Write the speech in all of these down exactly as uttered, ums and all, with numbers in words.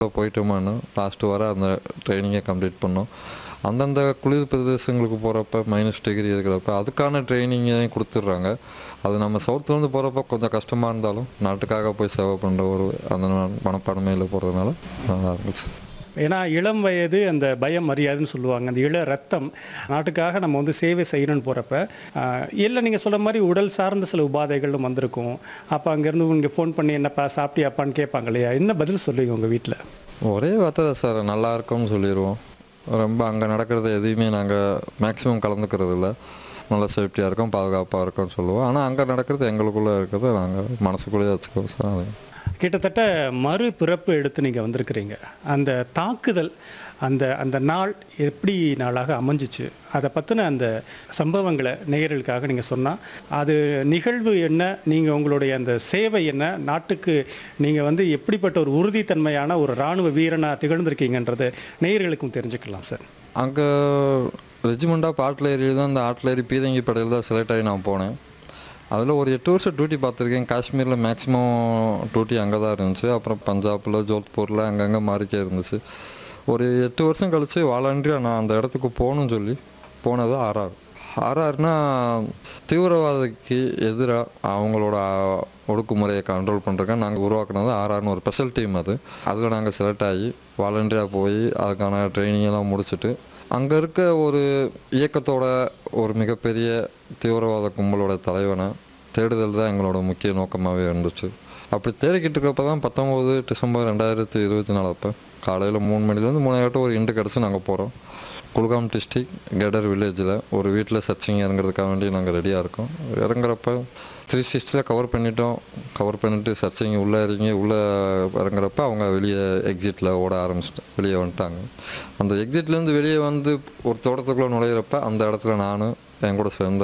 போயிட்டோமான்னு last வர அந்த ட்ரைனிங்கை complete பண்ணோம். அந்தந்த குளிர் பிரதேசங்களுக்கு போகிறப்ப மைனஸ் டிகிரி இருக்கிறப்ப அதுக்கான ட்ரைனிங்கையும் கொடுத்துட்றாங்க. அது நம்ம சவுத்துலேருந்து போகிறப்ப கொஞ்சம் கஷ்டமாக இருந்தாலும் நாட்டுக்காக போய் சேவை பண்ணுற ஒரு அந்த மனப்பான்மையில் போகிறதுனால நல்லா இருந்துச்சு. ஏன்னா இளம் வயது அந்த பயம் மரியாதைன்னு சொல்லுவாங்க. அந்த இள ரத்தம் நாட்டுக்காக நம்ம வந்து சேவை செய்யணும்னு போகிறப்ப இல்லை நீங்கள் சொல்கிற மாதிரி உடல் சார்ந்த சில உபாதைகளும் வந்திருக்கும். அப்போ அங்கேருந்து இங்கே ஃபோன் பண்ணி என்னப்பா சாப்பிட்டியாப்பான்னு கேட்பாங்க இல்லையா? என்ன பதில் சொல்லுவீங்க உங்கள் வீட்டில்? ஒரே வார்த்தை தான் சார், நல்லா இருக்கும்னு சொல்லிடுவோம். ரொம்ப அங்கே நடக்கிறது எதையுமே நாங்கள் மேக்ஸிமம் கலந்துக்கிறது இல்லை. நல்லா சேஃப்டியாக இருக்கும், பாதுகாப்பாக இருக்கும்னு சொல்லுவோம். ஆனால் அங்கே நடக்கிறது எங்களுக்குள்ளே இருக்கிறத நாங்கள் மனசுக்குள்ளேயே வச்சுக்குவோம் சார். அது கிட்டத்தட்ட மறு பிறப்பு எடுத்து நீங்கள் வந்திருக்கிறீங்க. அந்த தாக்குதல் அந்த அந்த நாள் எப்படி நாளாக அமைஞ்சிச்சு, அதை பற்றின அந்த சம்பவங்களை நேயர்களுக்காக நீங்கள் சொன்னால் அது நிகழ்வு என்ன, நீங்கள் உங்களுடைய அந்த சேவை என்ன, நாட்டுக்கு நீங்கள் வந்து எப்படிப்பட்ட ஒரு உறுதித்தன்மையான ஒரு இராணுவ வீரனாக திகழ்ந்திருக்கீங்கன்றது நேயர்களுக்கும் தெரிஞ்சுக்கலாம் சார். அங்கே ரெஜிமெண்ட்டாக ஆர்ட்லரி தான், அந்த ஆர்ட்லரி பீரங்கி படையில் தான் செலக்ட் ஆகி நான் போனேன். அதில் ஒரு எட்டு வருஷம் டியூட்டி பார்த்துருக்கேன். காஷ்மீரில் மேக்ஸிமம் டியூட்டி அங்கே தான் இருந்துச்சு. அப்புறம் பஞ்சாபில், ஜோத்பூரில் அங்கங்கே மாறிக்கே இருந்துச்சு. ஒரு எட்டு வருஷம் கழித்து வாலண்டியாக நான் அந்த இடத்துக்கு போகணுன்னு சொல்லி போனது ஆர்ஆர். ஆர்ஆர்னா தீவிரவாதிக்கு எதிராக அவங்களோட ஒடுக்குமுறையை கண்ட்ரோல் பண்ணுறதுக்கு நாங்கள் உருவாக்குனது ஆர்ஆர்னு ஒரு ஸ்பெஷல் டீம். அது அதில் நாங்கள் செலக்ட் ஆகி வாலண்டியாக போய் அதுக்கான ட்ரைனிங்கெல்லாம் முடிச்சுட்டு அங்கே இருக்க ஒரு இயக்கத்தோட ஒரு மிகப்பெரிய தீவிரவாத கும்பலோட தலைவனை தேடுதல் தான் எங்களோட முக்கிய நோக்கமாகவே இருந்துச்சு. அப்படி தேடிக்கிட்டு இருக்கப்போ தான் பத்தொம்போது டிசம்பர் ரெண்டாயிரத்தி இருபத்தி நாலு அப்போ காலையில் மூணு மணிலேருந்து மூணாயிரட்டு ஒரு இண்டு கிடச்சி நாங்கள் போகிறோம். குல்காம் டிஸ்ட்ரிக் கெடர் வில்லேஜில் ஒரு வீட்டில் சர்ச்சிங் இறங்குறதுக்காக வேண்டி நாங்கள் ரெடியாக இருக்கோம். இறங்குறப்ப த்ரீ சிக்ஸ்டியில் கவர் பண்ணிட்டோம். கவர் பண்ணிவிட்டு சர்ச்சிங் உள்ளே இறங்கி உள்ளே இறங்குறப்ப அவங்க வெளியே எக்ஸிட்டில் ஓட ஆரம்பிச்சிட்டு வெளியே வந்துட்டாங்க. அந்த எக்ஸிட்லேருந்து வெளியே வந்து ஒரு தோட்டத்துக்குள்ளே நுழையிறப்ப அந்த இடத்துல நான் என் கூட சேர்ந்த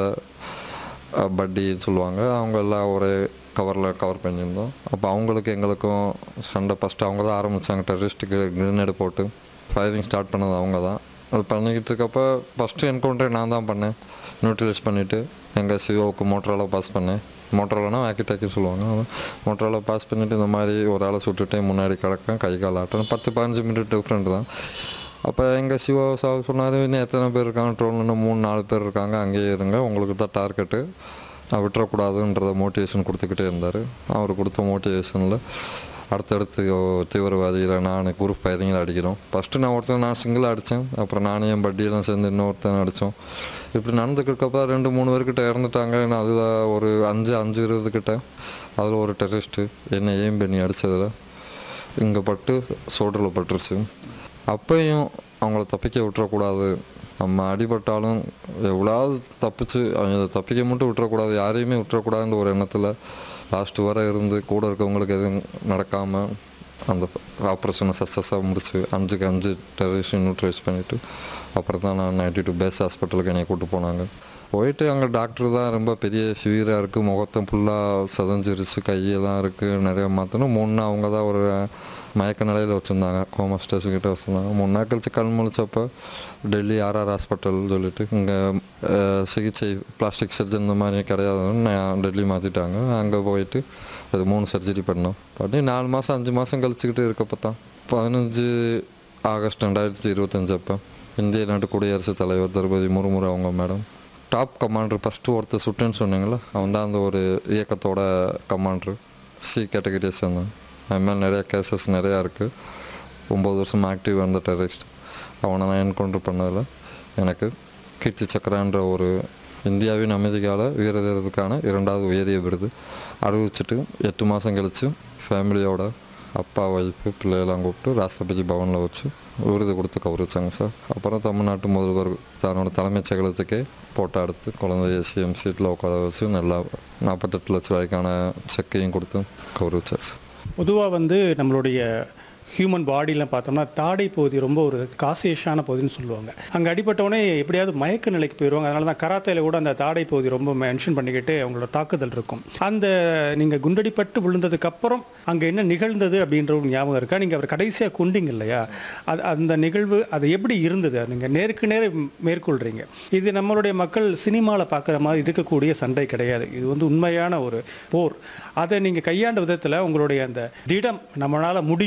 பட்டின்னு சொல்லுவாங்க, அவங்க எல்லாம் ஒரே கவரில் கவர் பண்ணியிருந்தோம். அப்போ அவங்களுக்கு எங்களுக்கும் சண்டை ஃபஸ்ட்டு அவங்க தான் ஆரம்பித்தாங்க. டெரரிஸ்ட்டுக்கு கிரனேடு போட்டு ஃபயரிங் ஸ்டார்ட் பண்ணது அவங்க தான். அது பண்ணிக்கிட்டு இருக்கப்போ ஃபஸ்ட்டு என்கவுண்டரே நான் தான் பண்ணேன். நியூட்ரலைஸ் பண்ணிவிட்டு எங்கள் சிஓவுக்கு மோட்டரால் பாஸ் பண்ணேன். மோட்டராலனா வாக்கி டாக்கி சொல்லுவாங்க. மோட்டரால் பாஸ் பண்ணிவிட்டு இந்த மாதிரி ஒரு ஆளை சுட்டுட்டு முன்னாடி கிடக்கேன், கை கால் ஆட்டம். பத்து பதினஞ்சு மினிட் டிஃப்ரெண்ட் தான். அப்போ எங்கள் சிஓ சார் சொன்னார், இன்னும் எத்தனை பேர் இருக்காங்க ட்ரோனில்? இன்னும் மூணு நாலு பேர் இருக்காங்க, அங்கேயே இருங்க, உங்களுக்கு தான் டார்கெட்டு, விட்டுறக்கூடாதுன்றத மோட்டிவேஷன் கொடுத்துக்கிட்டே இருந்தார். அவர் கொடுத்த மோட்டிவேஷனில் அடுத்தடுத்து தீவிரவாதிகளை நான் குரூப் ஃபயரிங்கில் அடிக்கிறோம். ஃபஸ்ட்டு நான் ஒருத்தன் நான் சிங்கிளாக அடித்தேன். அப்புறம் நானே என் பட்டியெல்லாம் சேர்ந்து இன்னொருத்தன் அடித்தோம். இப்படி நடந்துக்கிறப்ப ரெண்டு மூணு பேர்கிட்ட இறந்துட்டாங்க. அதில் ஒரு அஞ்சு அஞ்சு இருபது கிட்ட அதில் ஒரு டெரரிஸ்ட்டு என்னை ஏம் பண்ணி அடித்ததில் இங்கே பட்டு சோல்டரில் பட்டுருச்சு. அப்பையும் அவங்கள தப்பிக்க விட்டுறக்கூடாது, நம்ம அடிபட்டாலும் எவ்வளோவது தப்பிச்சு அவங்கள தப்பிக்க மட்டும் விட்டுறக்கூடாது, யாரையுமே விட்டுறக்கூடாதுன்ற ஒரு எண்ணத்தில் லாஸ்ட்டு வர இருந்து கூட இருக்கவங்களுக்கு எதுவும் நடக்காமல் அந்த ஆப்ரேஷனை சக்ஸஸாக முடிச்சு அஞ்சுக்கு அஞ்சு டெரரிஸ்ட் நியூட்ரலைஸ் பண்ணிவிட்டு அப்புறம் தான் நான் நைன்டி டூ பேஸ் ஹாஸ்பிட்டலுக்கு என்னை கூப்பிட்டு போனாங்க. போயிட்டு அங்கே டாக்டர் தான் ரொம்ப பெரிய சிவியராக இருக்குது, முகத்தம் ஃபுல்லாக சதஞ்சிருச்சு, கையெல்லாம் இருக்குது, நிறையா மாற்றணும். மூணு அவங்க தான் ஒரு மயக்க நிலையில் வச்சுருந்தாங்க, கோமா ஸ்டேஷன்கிட்ட வச்சுருந்தாங்க. மூணு நாள் கழிச்சு கண் முழிச்சப்போ டெல்லி ஆர்ஆர் ஹாஸ்பிட்டல் சொல்லிவிட்டு இங்கே சிகிச்சை பிளாஸ்டிக் சர்ஜன் இந்த மாதிரி கிடையாதுன்னு நான் டெல்லி மாற்றிட்டாங்க. அங்கே போயிட்டு அது மூணு சர்ஜரி பண்ணோம். பண்ணி நாலு மாதம் அஞ்சு மாதம் கழிச்சுக்கிட்டு இருக்கப்போ தான் பதினஞ்சு ஆகஸ்ட் ரெண்டாயிரத்தி இருபத்தஞ்சு அப்போ இந்திய நாட்டு குடியரசுத் தலைவர் திரௌபதி முர்மு அவங்க மேடம் டாப் கமாண்டர் ஃபஸ்ட்டு ஒருத்தர் சுட்டுன்னு சொன்னீங்களா, அவன் தான் அந்த ஒரு இயக்கத்தோட கமாண்டரு, சி கேட்டகரியை சேர்ந்தான். அது மாதிரி நிறையா கேசஸ் நிறையா இருக்குது. ஒம்பது வருஷம் ஆக்டிவ் அந்த டெரரிஸ்ட் அவனை நான் என்கவுண்டர் பண்ணதில் எனக்கு கீர்த்தி சக்கரான்ற ஒரு இந்தியாவின் அமைதிக்கால வீரதீரத்துக்கான இரண்டாவது உயரிய விருது அறிவிச்சிட்டு எட்டு மாதம் கழித்து ஃபேமிலியோட அப்பா ஒய்ஃபு பிள்ளையெல்லாம் கூப்பிட்டு ராஷ்டிரபதி பவனில் வச்சு விருது கொடுத்து கௌரவிச்சாங்க சார். அப்புறம் தமிழ்நாட்டு முதல்வர் தன்னோட தலைமைச் செயலகத்துக்கே போட்டோ எடுத்து குழந்தைய சிஎம் சீட்டில் உட்கார வச்சு நல்லா நாற்பத்தெட்டு லட்ச ரூபாய்க்கான செக்கையும் கொடுத்து கௌரவிச்சார் சார். பொதுவாக வந்து நம்மளுடைய ஹியூமன் பாடியில் பார்த்தோம்னா தாடை பகுதி ரொம்ப ஒரு காசியஸான பகுதின்னு சொல்லுவாங்க. அங்கே அடிபட்டவொடனே எப்படியாவது மயக்க நிலைக்கு போயிடுவாங்க. அதனால தான் கராத்தையில் கூட அந்த தாடை பகுதி ரொம்ப மென்ஷன் பண்ணிக்கிட்டு அவங்களோட தாக்குதல் இருக்கும். அந்த நீங்கள் குண்டடிப்பட்டு விழுந்ததுக்கப்புறம் அங்கே என்ன நிகழ்ந்தது அப்படின்ற ஒரு ஞாபகம் இருக்கா? நீங்கள் அவர் கடைசியாக கொண்டீங்க இல்லையா, அது அந்த நிகழ்வு அது எப்படி இருந்தது? நீங்கள் நேருக்கு நேர மேற்கொள்கிறீங்க. இது நம்மளுடைய மக்கள் சினிமாவில் பார்க்குற மாதிரி இருக்கக்கூடிய சண்டை கிடையாது. இது வந்து உண்மையான ஒரு போர். அதை நீங்கள் கையாண்ட விதத்தில் உங்களுடைய அந்த திடம் நம்மளால் முடியும் அப்படின்னு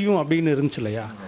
அப்படின்னு இருந்துச்சு இல்லையா?